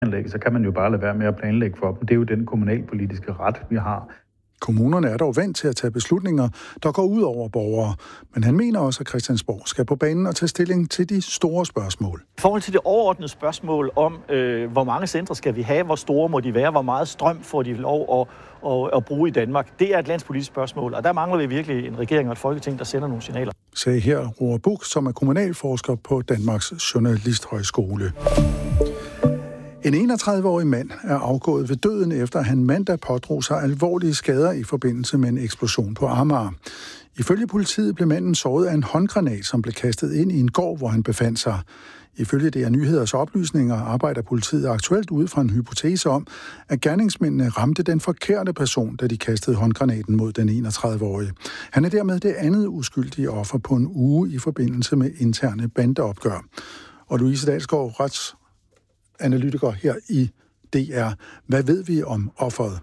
så kan man jo bare lade være med at planlægge for dem. Det er jo den kommunalpolitiske ret, vi har. Kommunerne er dog vant til at tage beslutninger, der går ud over borgere. Men han mener også, at Christiansborg skal på banen og tage stilling til de store spørgsmål. I forhold til det overordnede spørgsmål om, hvor mange centre skal vi have, hvor store må de være, hvor meget strøm får de lov at bruge i Danmark, det er et landspolitisk spørgsmål, og der mangler vi virkelig en regering og et folketing, der sender nogle signaler. Sagde her Roar Buch, som er kommunalforsker på Danmarks Journalisthøjskole. En 31-årig mand er afgået ved døden, efter han mandag pådrog sig alvorlige skader i forbindelse med en eksplosion på Amager. Ifølge politiet blev manden såret af en håndgranat, som blev kastet ind i en gård, hvor han befandt sig. Ifølge DR Nyheders oplysninger arbejder politiet aktuelt ud fra en hypotese om, at gerningsmændene ramte den forkerte person, da de kastede håndgranaten mod den 31-årige. Han er dermed det andet uskyldige offer på en uge i forbindelse med interne bandeopgør. Og Louise Dalsgaard, retsanalytiker her i DR. Hvad ved vi om offeret?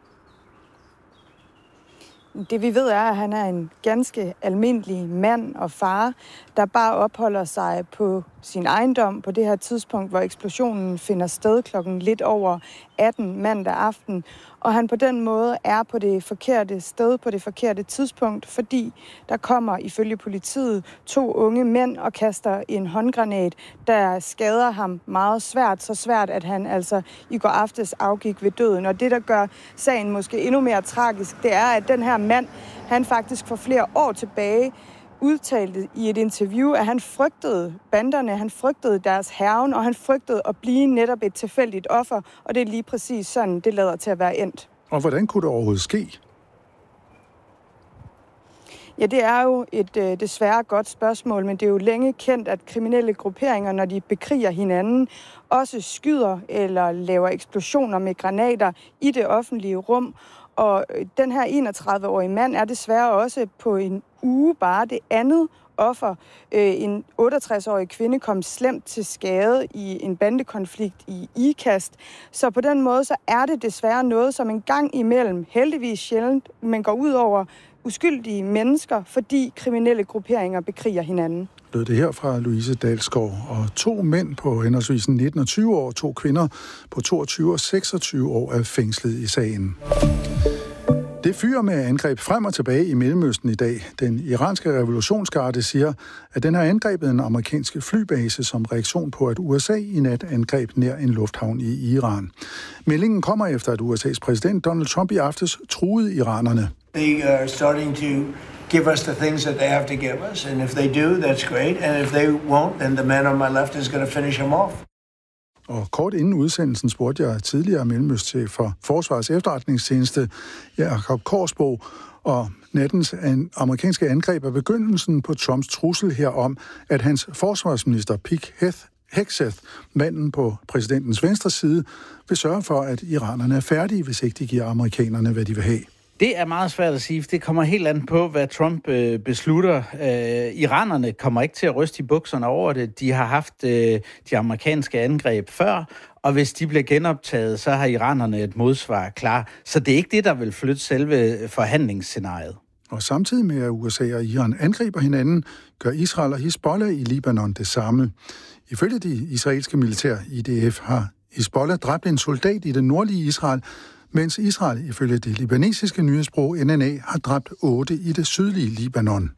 Det vi ved er, at han er en ganske almindelig mand og far, der bare opholder sig på sin ejendom på det her tidspunkt, hvor eksplosionen finder sted klokken lidt over 18 mandag aften. Og han på den måde er på det forkerte sted på det forkerte tidspunkt, fordi der kommer ifølge politiet 2 unge mænd og kaster en håndgranat, der skader ham meget svært. Så svært, at han altså i går aftes afgik ved døden. Og det, der gør sagen måske endnu mere tragisk, det er, at den her mand, han faktisk for flere år tilbage udtalte i et interview, at han frygtede banderne, han frygtede deres hærgen, og han frygtede at blive netop et tilfældigt offer, og det er lige præcis sådan, det lader til at være endt. Og hvordan kunne det overhovedet ske? Ja, det er jo et desværre godt spørgsmål, men det er jo længe kendt, at kriminelle grupperinger, når de bekriger hinanden, også skyder eller laver eksplosioner med granater i det offentlige rum. Og den her 31-årige mand er desværre også på en uge bare det andet offer. En 68-årig kvinde kom slemt til skade i en bandekonflikt i Ikast. Så på den måde så er det desværre noget, som en gang imellem, heldigvis sjældent, men går ud over uskyldige mennesker, fordi kriminelle grupperinger bekriger hinanden. Lød det her fra Louise Dalsgaard. Og 2 mænd på henholdsvis 19 og 20 år, 2 kvinder på 22 og 26 år er fængslet i sagen. Det fyrer med angreb frem og tilbage i Mellemøsten i dag. Den iranske revolutionsgarde siger, at den har angrebet en amerikansk flybase som reaktion på, at USA i nat angreb nær en lufthavn i Iran. Meldingen kommer efter, at USA's præsident Donald Trump i aftes truede iranerne. They are starting to give us the things that they have to give us, and if they do, that's great, and if they won't, then the man on my left is going to finish him off. Og kort inden udsendelsen spurgte jeg tidligere mellemøstchef for Forsvarets efterretningstjeneste, Jakob Korsbo, og nattens amerikanske angreb er begyndelsen på Trumps trussel herom, at hans forsvarsminister Pete Hegseth, manden på præsidentens venstre side, vil sørge for, at iranerne er færdige, hvis ikke de giver amerikanerne, hvad de vil have. Det er meget svært at sige, for det kommer helt an på, hvad Trump beslutter. Iranerne kommer ikke til at ryste i bukserne over det. De har haft de amerikanske angreb før, og hvis de bliver genoptaget, så har iranerne et modsvar klar. Så det er ikke det, der vil flytte selve forhandlingsscenariet. Og samtidig med, at USA og Iran angriber hinanden, gør Israel og Hizbollah i Libanon det samme. Ifølge de israelske militær IDF har Hizbollah dræbt en soldat i det nordlige Israel, mens Israel ifølge det libanesiske nyhedsbureau NNA har dræbt 8 i det sydlige Libanon.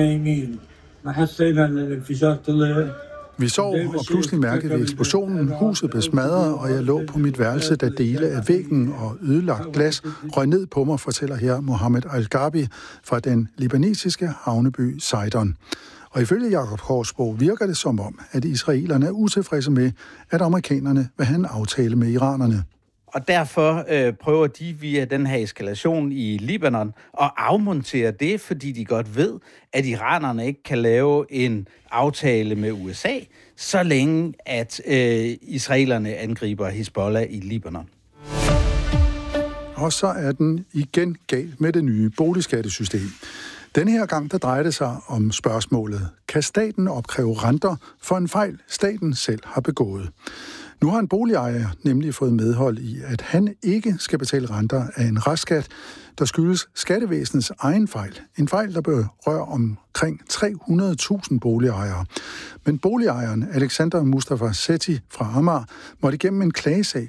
Vi sov, og pludselig mærkede vi eksplosionen. Huset blev smadret, og jeg lå på mit værelse, da dele af væggen og ødelagt glas røg ned på mig, fortæller her Mohammed Al-Gabi fra den libanesiske havneby Sidon. Og ifølge Jakob Korsbo virker det som om, at israelerne er utilfredse med, at amerikanerne vil have en aftale med iranerne. Og derfor prøver de via den her eskalation i Libanon at afmontere det, fordi de godt ved, at iranerne ikke kan lave en aftale med USA, så længe at israelerne angriber Hizbollah i Libanon. Og så er den igen galt med det nye boligskattesystem. Denne her gang, der drejer det sig om spørgsmålet: kan staten opkræve renter for en fejl, staten selv har begået? Nu har en boligejer nemlig fået medhold i, at han ikke skal betale renter af en restskat, der skyldes skattevæsenets egen fejl. En fejl, der berører omkring 300.000 boligejere. Men boligejeren Alexander Mustafa Sethi fra Amager måtte igennem en klagesag